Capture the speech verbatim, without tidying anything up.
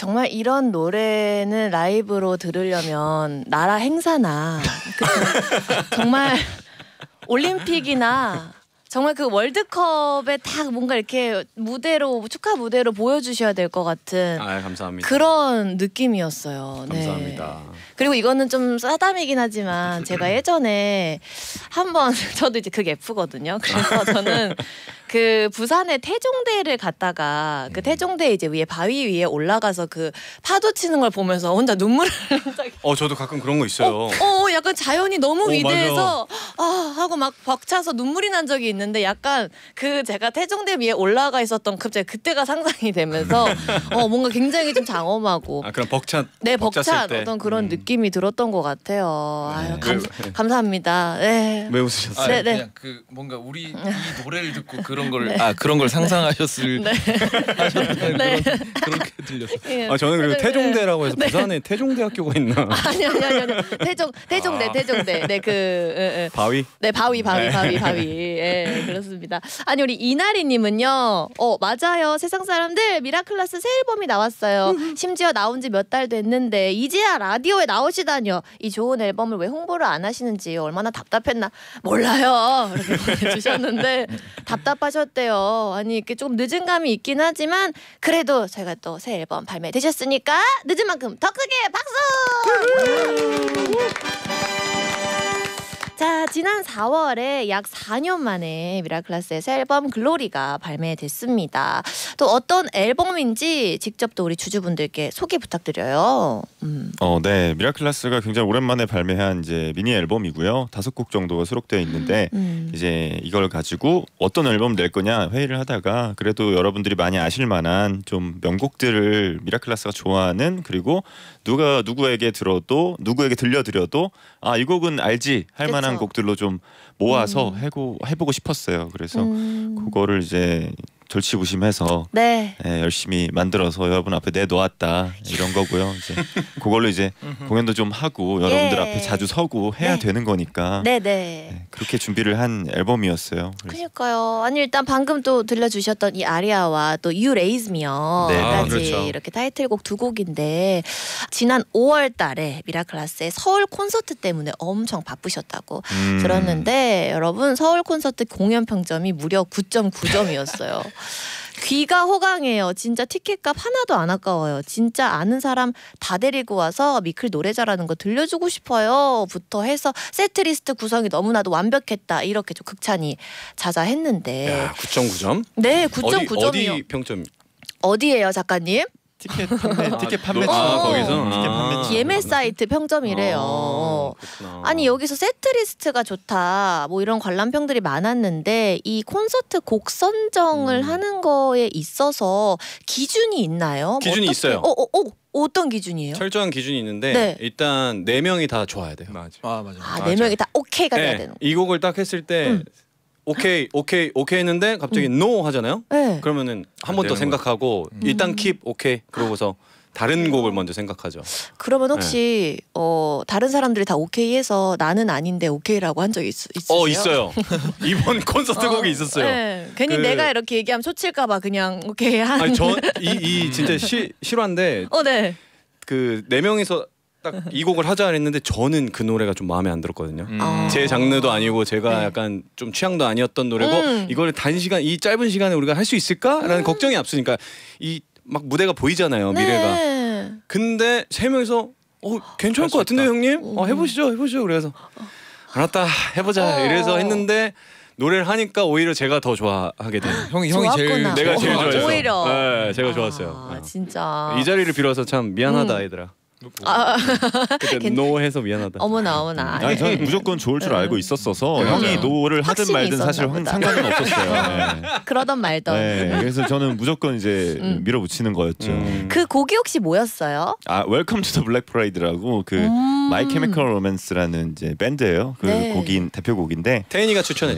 정말 이런 노래는 라이브로 들으려면 나라 행사나 그쵸? 정말 올림픽이나 정말 그 월드컵에 딱 뭔가 이렇게 무대로 축하 무대로 보여주셔야 될 것 같은 아, 감사합니다. 그런 느낌이었어요. 감사합니다. 네. 그리고 이거는 좀 싸담이긴 하지만 제가 예전에 한번 저도 이제 그게 F거든요. 그래서 저는 그 부산의 태종대를 갔다가 그 태종대 이제 위에 바위 위에 올라가서 그 파도 치는 걸 보면서 혼자 눈물을 흘린 적이. 어 저도 가끔 그런 거 있어요. 어, 어 약간 자연이 너무 어, 위대해서 아 하고 막 벅차서 눈물이 난 적이 있는데 약간 그 제가 태종대 위에 올라가 있었던 갑자기 그때가 상상이 되면서 어 뭔가 굉장히 좀 장엄하고. 아 그럼 벅찬. 네 벅찬 때. 어떤 그런 음. 느낌이 들었던 것 같아요. 네. 아유, 감, 왜, 감사합니다. 네. 왜 웃으셨어요? 아, 네, 네. 그냥 그 뭔가 우리 이 노래를 듣고 그런 걸 아 그런 걸 상상하셨을 네. 하셨던 네. 그런 그렇게 들렸어요. 예. 아 저는 그리고 네. 태종대라고 해서 네. 부산에 태종대학교가 있나? 아니 아니 아니 아니 태종 태종대 아. 태종대 네그 예, 예. 바위? 네 바위 바위 네. 바위 바위 예 그렇습니다. 아니 우리 이나리님은요 어 맞아요 세상 사람들 미라클라스 새 앨범이 나왔어요. 심지어 나온 지 몇 달 됐는데 이제야 라디오에 나오시다뇨. 이 좋은 앨범을 왜 홍보를 안 하시는지 얼마나 답답했나 몰라요. 이렇게 보내주셨는데 답답하셨대요. 아니 이렇게 조금 늦은 감이 있긴 하지만 그래도 저희가 또 새 앨범 발매되셨으니까 늦은 만큼 더 크게 박수. 자 지난 사월에 약 사 년 만에 미라클라스의 새 앨범 글로리가 발매됐습니다. 또 어떤 앨범인지 직접 또 우리 주주분들께 소개 부탁드려요. 음. 어, 네, 미라클라스가 굉장히 오랜만에 발매한 이제 미니 앨범이고요. 다섯 곡 정도가 수록되어 있는데 음. 이제 이걸 가지고 어떤 앨범 낼 거냐 회의를 하다가 그래도 여러분들이 많이 아실 만한 좀 명곡들을 미라클라스가 좋아하는 그리고 누가 누구에게 들어도 누구에게 들려드려도 아 이 곡은 알지 할 그쵸. 만한 곡들로 좀 모아서 음. 해고 해보고 싶었어요. 그래서 음. 그거를 이제 절치부심해서 네. 예, 열심히 만들어서 여러분 앞에 내놓았다 이런 거고요. 이제 그걸로 이제 공연도 좀 하고 여러분들 예. 앞에 자주 서고 해야 네. 되는 거니까 네네. 예, 그렇게 준비를 한 앨범이었어요. 그래서 그러니까요. 아니 일단 방금 또 들려주셨던 이 아리아와 또 You Raise Me까지 네. 아, 그렇죠. 이렇게 타이틀곡 두 곡인데 지난 오월 달에 미라클라스의 서울 콘서트 때문에 엄청 바쁘셨다고 음. 들었는데 여러분 서울 콘서트 공연 평점이 무려 구 점 구 점이었어요. 귀가 호강해요. 진짜 티켓값 하나도 안 아까워요. 진짜 아는 사람 다 데리고 와서 미클 노래 잘하는 거 들려주고 싶어요. 부터 해서 세트리스트 구성이 너무나도 완벽했다. 이렇게 좀 극찬이 자자했는데 야, 구 점 구 점? 네, 구 점 구 점이요. 어디, 어디 평점? 어디예요, 작가님? 티켓 판매 아, 티켓 판매 아, 어. 거기서? 티켓 판매 아. 예매 사이트 평점이래요. 아, 그렇구나. 아니 여기서 세트리스트가 좋다 뭐 이런 관람평들이 많았는데 이 콘서트 곡 선정을 음. 하는 거에 있어서 기준이 있나요? 기준이 어떻게- 있어요. 어, 어, 어, 어떤 기준이에요? 철저한 기준이 있는데 네. 일단 네 명이 다 좋아야 돼요. 맞아. 아 맞아. 아, 네 명이 다 오케이가 돼야 네, 되는. 이 곡을 딱 했을 때 음. 오케이 오케이 오케이 했는데 갑자기 노 하잖아요. 네. 그러면은 한 번 더 되는 생각하고 음. 일단 킵 오케이 그러고서 다른 곡을 먼저 생각하죠. 그러면 혹시 네. 어 다른 사람들이 다 오케이해서 나는 아닌데 오케이라고 한 적 있으세요? 어 있어요. 이번 콘서트 곡이 있었어요. 네. 괜히 그- 내가 이렇게 얘기하면 초칠까봐 그냥 오케이 한. 아니 저 이 이 진짜 시, 실화인데 어, 네. 그 네 명이서 딱 이 곡을 하자 했는데 저는 그 노래가 좀 마음에 안 들었거든요. 음. 아. 제 장르도 아니고 제가 네. 약간 좀 취향도 아니었던 노래고 음. 이걸 단시간 이 짧은 시간에 우리가 할 수 있을까라는 걱정이 앞서니까 이 막 무대가 보이잖아요. 미래가. 네. 근데 세 명이서 어 괜찮을 것 같은데 형님? 어 해보시죠 해보시죠 그래서 알았다 해보자 어. 이래서 했는데 노래를 하니까 오히려 제가 더 좋아하게 돼요. 형이 형이 제일 좋았구나. 내가 제일 어, 좋아했어. 오히려. 네, 제가 아, 좋았어요. 진짜. 이 자리를 빌어서 참 미안하다 음. 얘들아. 아, 그때 괜- 노 해서 미안하다. 어머나 어머나. 아니 저는 무조건 좋을 줄 알고 있었어서 음. 형이 노를 하든 확신이 말든 사실 있었나 보다. 상관은 없었어요. 네. 그러던 말던. 네, 그래서 저는 무조건 이제 음. 밀어붙이는 거였죠. 음. 그 곡이 혹시 뭐였어요? 아, 웰컴 투 더 블랙 프라이드라고 그 음. 마이 케미컬 로맨스라는 이제 밴드예요. 그 네. 곡인 대표곡인데 태인이가 추천해.